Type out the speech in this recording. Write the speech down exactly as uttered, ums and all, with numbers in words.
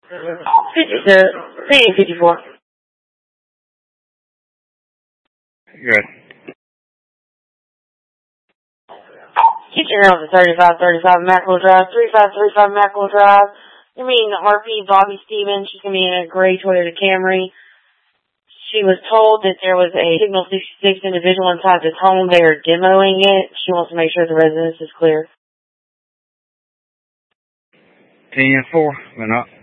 fifty-two, fifty-four. Good. Kitchen House at thirty-five thirty-five Mackerel Drive, thirty-five thirty-five Mackerel Drive. You're meeting R P Bobby Stevens. She's coming in a gray Toyota Camry. She was told that there was a Signal sixty-six individual inside this home. They are demoing it. She wants to make sure the residence is clear. ten four, but not.